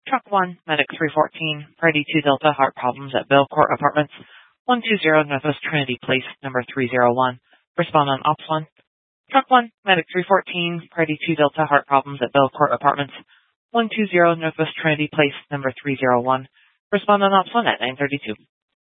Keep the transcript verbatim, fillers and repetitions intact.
Truck one, Medic three fourteen, Party two Delta, heart problems at Belcourt Apartments, one two zero Northwest Trinity Place, number three zero one. Respond on Ops one. Truck one, Medic three fourteen, Party two Delta, heart problems at Belcourt Apartments, one two zero Northwest Trinity Place, number three zero one. Respond on Ops one at nine thirty-two.